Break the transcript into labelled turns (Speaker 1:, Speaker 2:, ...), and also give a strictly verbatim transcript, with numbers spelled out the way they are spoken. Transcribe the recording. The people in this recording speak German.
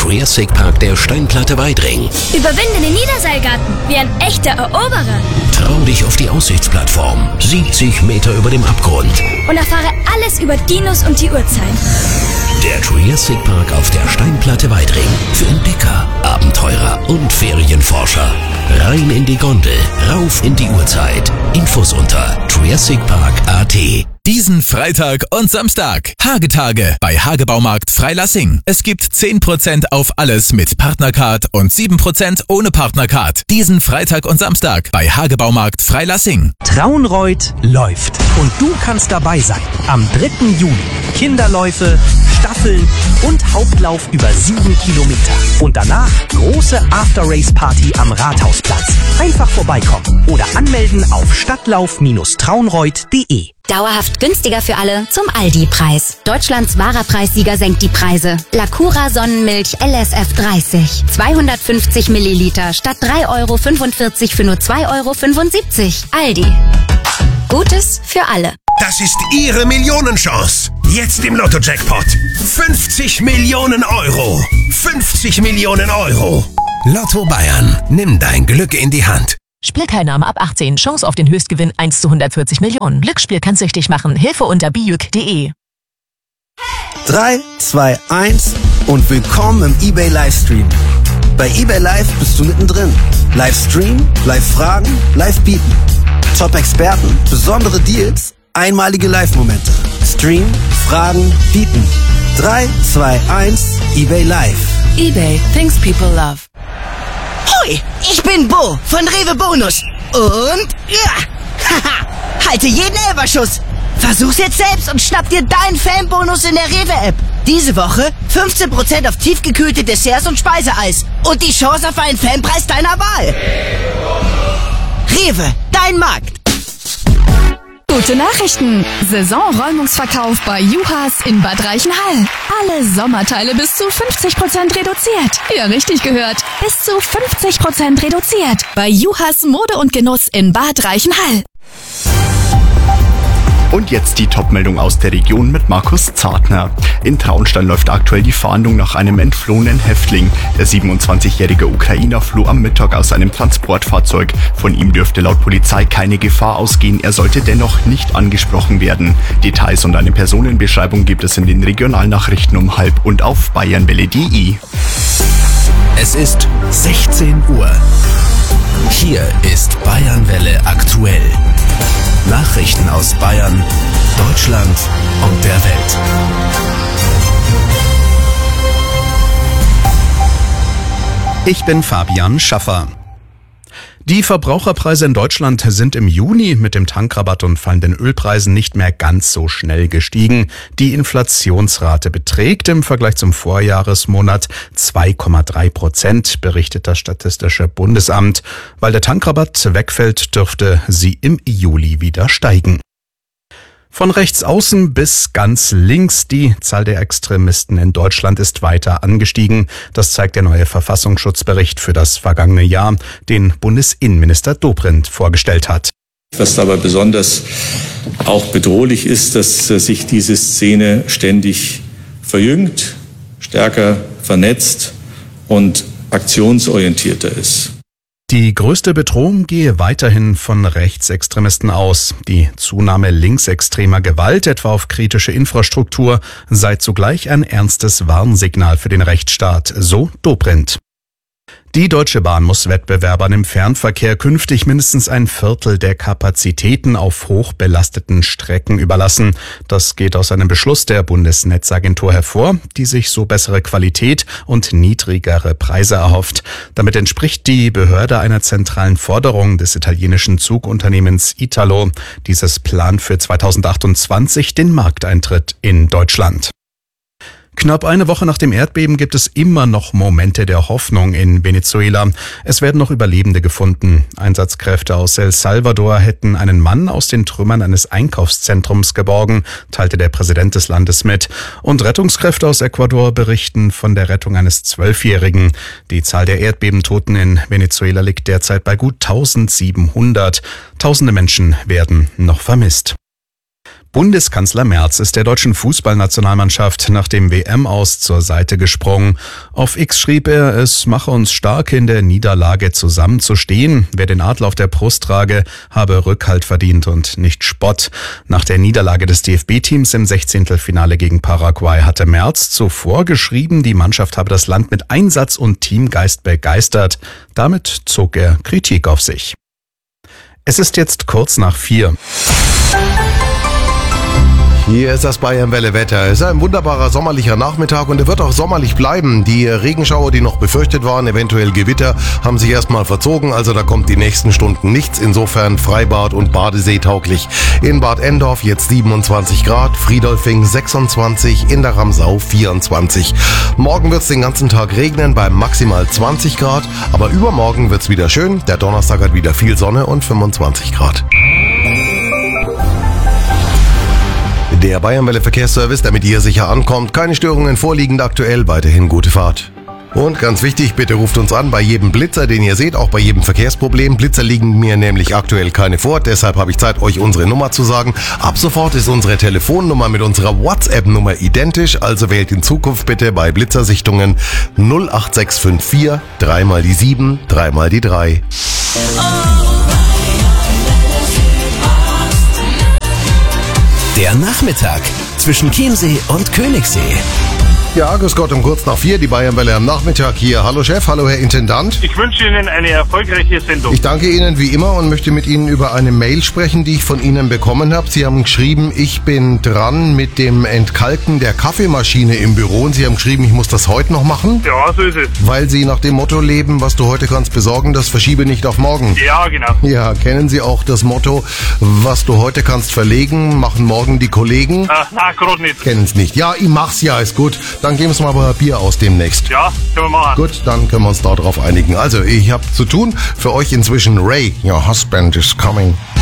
Speaker 1: Triassic Park der Steinplatte Weidring.
Speaker 2: Überwinde den Niederseilgarten wie ein echter Eroberer.
Speaker 1: Trau dich auf die Aussichtsplattform, siebzig Meter über dem Abgrund.
Speaker 2: Und erfahre alles über Dinos und die Uhrzeit.
Speaker 1: Der Triassic Park auf der Steinplatte Weidring. Für Entdecker, Abenteurer und Ferienforscher. Rein in die Gondel, rauf in die Uhrzeit. Infos unter triassic park punkt a t.
Speaker 3: Diesen Freitag und Samstag. Hagetage bei Hagebaumarkt Freilassing. Es gibt zehn Prozent auf alles mit Partnercard und sieben Prozent ohne Partnercard. Diesen Freitag und Samstag bei Hagebaumarkt Freilassing.
Speaker 4: Traunreut läuft. Und du kannst dabei sein. Am dritten Juli. Kinderläufe, Staffeln und Hauptlauf über sieben Kilometer. Und danach große After-Race-Party am Rathausplatz. Einfach vorbeikommen oder anmelden auf stadtlauf Bindestrich traunreut punkt de.
Speaker 5: Dauerhaft günstiger für alle zum Aldi-Preis. Deutschlands wahrer Preissieger senkt die Preise. Lacura Sonnenmilch L S F dreißig. zweihundertfünfzig Milliliter statt drei Euro fünfundvierzig für nur zwei Euro fünfundsiebzig. Aldi. Gutes für alle.
Speaker 6: Das ist Ihre Millionenchance. Jetzt im Lotto-Jackpot. fünfzig Millionen Euro. fünfzig Millionen Euro.
Speaker 1: Lotto Bayern. Nimm dein Glück in die Hand.
Speaker 7: Spielteilnahme ab achtzehn. Chance auf den Höchstgewinn eins zu hundertvierzig Millionen. Glücksspiel kann süchtig machen. Hilfe unter bijuk punkt de.
Speaker 8: drei, zwei, eins und willkommen im eBay Livestream. Bei eBay Live bist du mittendrin. Livestream, Live-Fragen, Live-Bieten. Top-Experten, besondere Deals, einmalige Live-Momente. Stream, Fragen, Bieten. drei, zwei, eins, eBay Live.
Speaker 9: eBay, things people love.
Speaker 10: Hoi, ich bin Bo von Rewe Bonus. Und ja, haha, halte jeden Elferschuss. Versuch's jetzt selbst und schnapp dir deinen Fanbonus in der Rewe-App. Diese Woche fünfzehn Prozent auf tiefgekühlte Desserts und Speiseeis. Und die Chance auf einen Fanpreis deiner Wahl. Rewe, dein Markt.
Speaker 11: Gute Nachrichten! Saisonräumungsverkauf bei Juhas in Bad Reichenhall. Alle Sommerteile bis zu fünfzig Prozent reduziert. Ja, richtig gehört. Bis zu fünfzig Prozent reduziert. Bei Juhas Mode und Genuss in Bad Reichenhall.
Speaker 12: Und jetzt die Top-Meldung aus der Region mit Markus Zartner. In Traunstein läuft aktuell die Fahndung nach einem entflohenen Häftling. Der siebenundzwanzigjährige Ukrainer floh am Mittag aus einem Transportfahrzeug. Von ihm dürfte laut Polizei keine Gefahr ausgehen. Er sollte dennoch nicht angesprochen werden. Details und eine Personenbeschreibung gibt es in den Regionalnachrichten um halb und auf bayernwelle punkt de.
Speaker 1: Es ist sechzehn Uhr. Hier ist Bayernwelle aktuell. Nachrichten aus Bayern, Deutschland und der Welt.
Speaker 13: Ich bin Fabian Schaffer. Die Verbraucherpreise in Deutschland sind im Juni mit dem Tankrabatt und fallenden Ölpreisen nicht mehr ganz so schnell gestiegen. Die Inflationsrate beträgt im Vergleich zum Vorjahresmonat zwei Komma drei Prozent, berichtet das Statistische Bundesamt. Weil der Tankrabatt wegfällt, dürfte sie im Juli wieder steigen. Von rechts außen bis ganz links, die Zahl der Extremisten in Deutschland ist weiter angestiegen. Das zeigt der neue Verfassungsschutzbericht für das vergangene Jahr, den Bundesinnenminister Dobrindt vorgestellt hat.
Speaker 14: Was dabei besonders auch bedrohlich ist, dass sich diese Szene ständig verjüngt, stärker vernetzt und aktionsorientierter ist.
Speaker 13: Die größte Bedrohung gehe weiterhin von Rechtsextremisten aus. Die Zunahme linksextremer Gewalt, etwa auf kritische Infrastruktur, sei zugleich ein ernstes Warnsignal für den Rechtsstaat, so Dobrindt. Die Deutsche Bahn muss Wettbewerbern im Fernverkehr künftig mindestens ein Viertel der Kapazitäten auf hochbelasteten Strecken überlassen. Das geht aus einem Beschluss der Bundesnetzagentur hervor, die sich so bessere Qualität und niedrigere Preise erhofft. Damit entspricht die Behörde einer zentralen Forderung des italienischen Zugunternehmens Italo. Dieses plant für zweitausendachtundzwanzig den Markteintritt in Deutschland. Knapp eine Woche nach dem Erdbeben gibt es immer noch Momente der Hoffnung in Venezuela. Es werden noch Überlebende gefunden. Einsatzkräfte aus El Salvador hätten einen Mann aus den Trümmern eines Einkaufszentrums geborgen, teilte der Präsident des Landes mit. Und Rettungskräfte aus Ecuador berichten von der Rettung eines Zwölfjährigen. Die Zahl der Erdbebentoten in Venezuela liegt derzeit bei gut eintausendsiebenhundert. Tausende Menschen werden noch vermisst. Bundeskanzler Merz ist der deutschen Fußballnationalmannschaft nach dem W M-Aus zur Seite gesprungen. Auf X schrieb er, es mache uns stark, in der Niederlage zusammenzustehen. Wer den Adler auf der Brust trage, habe Rückhalt verdient und nicht Spott. Nach der Niederlage des D F B-Teams im Sechzehntelfinale gegen Paraguay hatte Merz zuvor geschrieben, die Mannschaft habe das Land mit Einsatz und Teamgeist begeistert. Damit zog er Kritik auf sich. Es ist jetzt kurz nach vier.
Speaker 15: Hier ist das Bayern-Welle-Wetter. Es ist ein wunderbarer sommerlicher Nachmittag und er wird auch sommerlich bleiben. Die Regenschauer, die noch befürchtet waren, eventuell Gewitter, haben sich erstmal verzogen. Also da kommt die nächsten Stunden nichts. Insofern Freibad und Badesee tauglich. In Bad Endorf jetzt siebenundzwanzig Grad, Friedolfing sechsundzwanzig, in der Ramsau vierundzwanzig. Morgen wird es den ganzen Tag regnen bei maximal zwanzig Grad. Aber übermorgen wird es wieder schön. Der Donnerstag hat wieder viel Sonne und fünfundzwanzig Grad. Der Bayern-Welle Verkehrsservice, damit ihr sicher ankommt. Keine Störungen vorliegend aktuell, weiterhin gute Fahrt. Und ganz wichtig, bitte ruft uns an bei jedem Blitzer, den ihr seht, auch bei jedem Verkehrsproblem. Blitzer liegen mir nämlich aktuell keine vor, deshalb habe ich Zeit, euch unsere Nummer zu sagen. Ab sofort ist unsere Telefonnummer mit unserer WhatsApp-Nummer identisch, also wählt in Zukunft bitte bei Blitzersichtungen null acht sechs fünf vier, drei mal die sieben, drei mal die drei.
Speaker 1: Der Nachmittag zwischen Chiemsee und Königssee.
Speaker 15: Ja, grüß Gott, um kurz nach vier, die Bayern-Welle am Nachmittag hier. Hallo Chef, hallo Herr Intendant.
Speaker 16: Ich wünsche Ihnen eine erfolgreiche Sendung.
Speaker 15: Ich danke Ihnen wie immer und möchte mit Ihnen über eine Mail sprechen, die ich von Ihnen bekommen habe. Sie haben geschrieben, ich bin dran mit dem Entkalken der Kaffeemaschine im Büro und Sie haben geschrieben, ich muss das heute noch machen.
Speaker 16: Ja, so ist es.
Speaker 15: Weil Sie nach dem Motto leben, was du heute kannst besorgen, das verschiebe nicht auf morgen.
Speaker 16: Ja, genau.
Speaker 15: Ja, kennen Sie auch das Motto, was du heute kannst verlegen, machen morgen die Kollegen?
Speaker 16: Ah, na, gerade nicht.
Speaker 15: Kennen es nicht. Ja, ich mach's ja, ist gut. Dann geben wir mal aber Bier aus demnächst.
Speaker 16: Ja, können wir machen.
Speaker 15: Gut, dann können wir uns darauf einigen. Also, ich habe zu tun. Für euch inzwischen Ray. Your husband is coming.